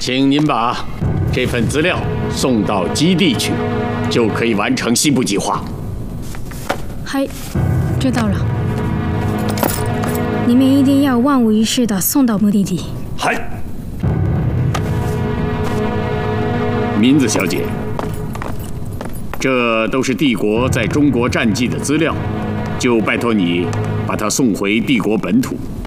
请您把这份资料送到基地去，就可以完成西部计划。 嗨，知道了。你们一定要万无一失地送到目的地。 嗨，民子小姐，这都是帝国在中国战绩的资料，就拜托你把它送回帝国本土。